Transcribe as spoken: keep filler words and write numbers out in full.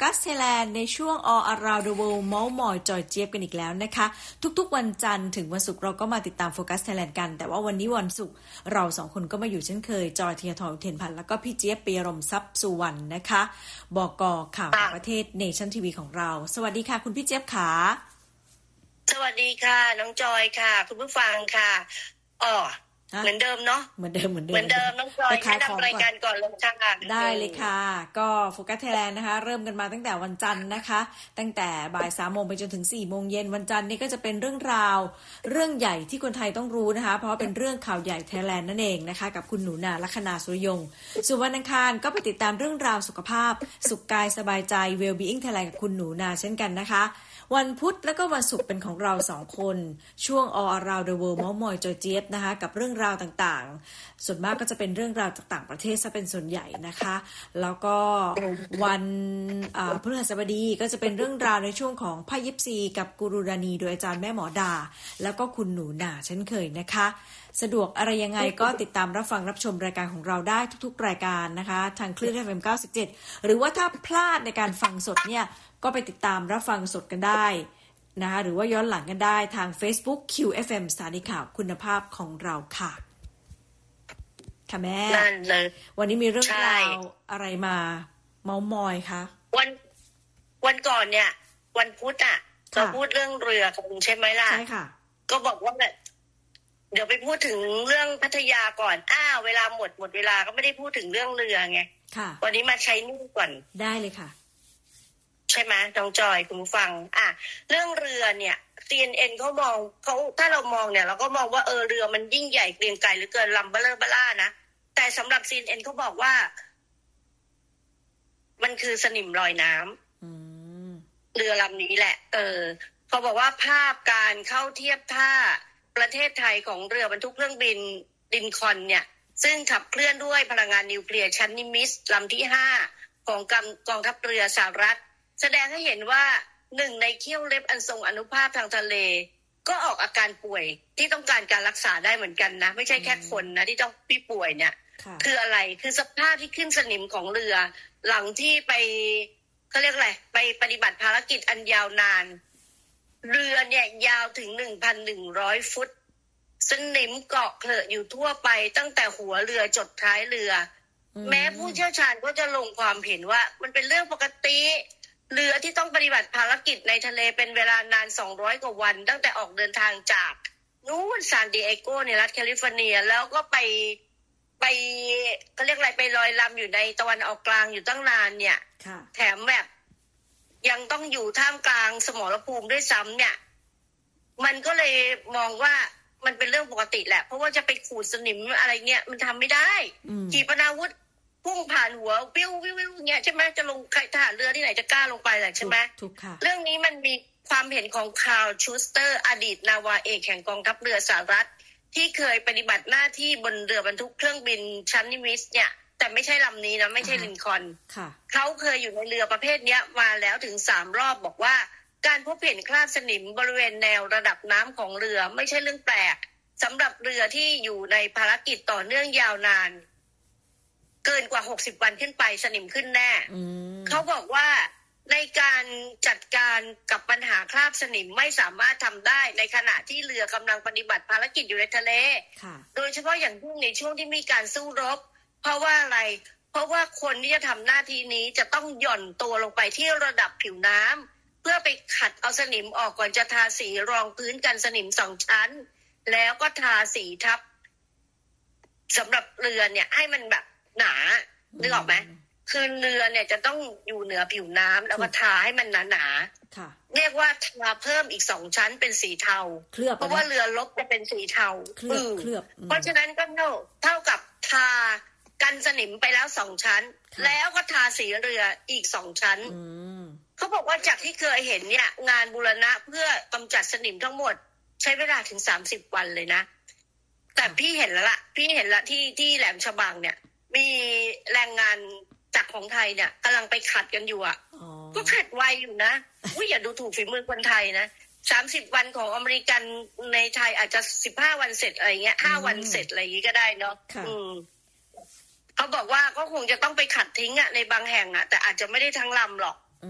กัสไทยแลนด์ในช่วง All Around the World เม้าท์มอยจอยเจี๊ยบกันอีกแล้วนะคะทุกๆวันจันทร์ถึงวันศุกร์เราก็มาติดตามโฟกัสไทยแลนด์กันแต่ว่าวันนี้วันศุกร์เราสองคนก็มาอยู่เช่นเคยจอยธีรทร อุเทนพันธ์แล้วก็พี่เจี๊ยบ ปียรมทรัพย์สุวรรณนะคะบก.ข่าวต่างประเทศ Nation ที วี ของเราสวัสดีค่ะคุณพี่เจี๊ยบขาสวัสดีค่ะน้องจอยค่ะคุณผู้ฟังค่ะอ๋อเหมือนเดิมเนาะเหมือนเดิมเหมือนเดิมเหมือนเดิมน้องจอยแนะนำรายการก่อนเลยค่ะได้เลยค่ะก็โฟกัสไทยแลนด์นะคะเริ่มกันมาตั้งแต่วันจันทร์นะคะตั้งแต่บ่ายสามโมงไปจนถึงสี่โมงเย็นวันจันทร์นี่ก็จะเป็นเรื่องราวเรื่องใหญ่ที่คนไทยต้องรู้นะคะเพราะเป็นเรื่องข่าวใหญ่ไทยแลนด์นั่นเองนะคะกับคุณหนูนาลัคนาสุริยงส่วนวันอังคารก็ไปติดตามเรื่องราวสุขภาพสุขกายสบายใจ Well-being Thailand กับคุณหนูนาเช่นกันนะคะวันพุธและก็วันศุกร์เป็นของเราสองคนช่วง All Around the World เม้าท์มอยจอยเจี๊ยบนะคะกับเรื่องราวต่างๆส่วนมากก็จะเป็นเรื่องราวจากต่างประเทศซะเป็นส่วนใหญ่นะคะแล้วก็วันพฤหัสบดีก็จะเป็นเรื่องราวในช่วงของไพ่ยิปซีกับกูรูดานีโดยอาจารย์แม่หมอดาแล้วก็คุณหนูนาเช่นเคยนะคะสะดวกอะไรยังไงก็ติดตามรับฟังรับชมรายการของเราได้ทุกๆรายการนะคะทางคลื่น เอฟ เอ็ม เก้าสิบเจ็ดหรือว่าถ้าพลาดในการฟังสดเนี่ยก็ไปติดตามรับฟังสดกันได้นะคะหรือว่าย้อนหลังกันได้ทาง Facebook คิว เอฟ เอ็ม สถานีข่าวคุณภาพของเราค่ะค่ะแม่วันนี้มีเรื่องราวอะไรมาเม้ามอยคะวันวันก่อนเนี่ยวันพุธอ่ะเราพูดเรื่องเรือกันใช่ไหมล่ะใช่ค่ะก็บอกว่าเดี๋ยวไปพูดถึงเรื่องพัทยาก่อนอ้าวเวลาหมดหมดเวลาก็ไม่ได้พูดถึงเรื่องเรือไงค่ะวันนี้มาใช้นี่ก่อนได้เลยค่ะใช่ไหมน้องจอยคุณผู้ฟังอ่ะเรื่องเรือเนี่ย ซี เอ็น เอ็น เขามองเขาถ้าเรามองเนี่ยเราก็มองว่าเออเรือมันยิ่งใหญ่เกรียงไกรเหลือเกินลำเบลอเบล่านะแต่สำหรับ ซี เอ็น เอ็น เขาบอกว่ามันคือสนิมลอยน้ำเรือลำนี้แหละเออเขาบอกว่าภาพการเข้าเทียบท่าประเทศไทยของเรือบรรทุกเครื่องบินลินคอล์นเนี่ยซึ่งขับเคลื่อนด้วยพลังงานนิวเคลียร์ชั้นนิมิสลำที่ห้าของกองทัพเรือสหรัฐแสดงให้เห็นว่าหนึ่งในเขี้ยวเล็บอันทรงอนุภาพทางทะเลก็ออกอาการป่วยที่ต้องการการรักษาได้เหมือนกันนะไม่ใช่แค่คนนะที่ต้องพี่ป่วยเนี่ยคืออะไรคือสภาพที่ขึ้นสนิมของเรือหลังที่ไปเขาเรียกอะไรไปปฏิบัติภารกิจอันยาวนานเรือเนี่ยยาวถึง หนึ่งพันหนึ่งร้อย ฟุตสนิมเกาะเกลอะอยู่ทั่วไปตั้งแต่หัวเรือจดท้ายเรือแม้ผู้เชี่ยวชาญก็จะลงความเห็นว่ามันเป็นเรื่องปกติเรือที่ต้องปฏิบัติภารกิจในทะเลเป็นเวลานานสองร้อยกว่าวันตั้งแต่ออกเดินทางจากนู้นซานดิเอโกในรัฐแคลิฟอร์เนียแล้วก็ไปไปเขาเรียกอะไรไปลอยลำอยู่ในตะวันออกกลางอยู่ตั้งนานเนี่ยแถมแบบยังต้องอยู่ท่ามกลางสมรภูมิด้วยซ้ำเนี่ยมันก็เลยมองว่ามันเป็นเรื่องปกติแหละเพราะว่าจะไปขูดสนิมอะไรเงี้ยมันทำไม่ได้ขีปนาวุธพุ่งผ่านหัววิววิววิวเงี้ยใช่ไหมจะลงใครทหารเรือที่ไหนจะกล้าลงไปแหละใช่ไหมถูกค่ะเรื่องนี้มันมีความเห็นของคาร์ลชูสเตอร์อดีตนาวาเอกแห่งกองทัพเรือสหรัฐที่เคยปฏิบัติหน้าที่บนเรือบรรทุกเครื่องบินชั้นนิมิสเนี่ยแต่ไม่ใช่ลำนี้นะไม่ใช่ลินคอล์นเขาเคยอยู่ในเรือประเภทนี้มาแล้วถึงสามรอบบอกว่าการพบเห็นคราบสนิมบริเวณแนวระดับน้ำของเรือไม่ใช่เรื่องแปลกสำหรับเรือที่อยู่ในภารกิจต่อเนื่องยาวนานเกินกว่าหกสิบวันขึ้นไปสนิมขึ้นแน่เขาบอกว่าในการจัดการกับปัญหาคราบสนิมไม่สามารถทำได้ในขณะที่เรือกำลังปฏิบัติภารกิจอยู่ในทะเลโดยเฉพาะอย่างยิ่งในช่วงที่มีการสู้รบเพราะว่าอะไรเพราะว่าคนที่จะทำหน้าที่นี้จะต้องหย่อนตัวลงไปที่ระดับผิวน้ำเพื่อไปขัดเอาสนิมออกก่อนจะทาสีรองพื้นกันสนิมสองชั้นแล้วก็ทาสีทับสำหรับเรือเนี่ยให้มันแบบหนานึกออกไหมคือเรือเนี่ยจะต้องอยู่เหนือผิวน้ำแล้วก็ทาให้มันหนาๆเรียกว่าทาเพิ่มอีกสองชั้นเป็นสีเทาเพราะว่าเรือรบจะเป็นสีเทาเคลือบเพราะฉะนั้นก็เท่ากับทากันสนิมไปแล้วสองชั้นแล้วก็ทาสีเรืออีกสองชั้นเขาบอกว่าจากที่เคยเห็นเนี่ยงานบูรณะเพื่อกำจัดสนิมทั้งหมดใช้เวลาถึงสามสิบวันเลยนะแต่พี่เห็นแล้วล่ะพี่เห็นละที่ที่แหลมฉบังเนี่ยมีแรงงานจากของไทยเนี่ยกำลังไปขัดกันอยู่อ่ะก็ขัดไวอยู่นะอุ้ยอย่าดูถูกฝีมือคนไทยนะสามสิบวันของอเมริกันในไทยอาจจะสิบห้าวันเสร็จอะไรเงี้ยห้าวันเสร็จอะไรอย่างงี้ก็ได้เนาะอืมเขาบอกว่าก็คงจะต้องไปขัดทิ้งอ่ะในบางแห่งอ่ะแต่อาจจะไม่ได้ทั้งลำหรอก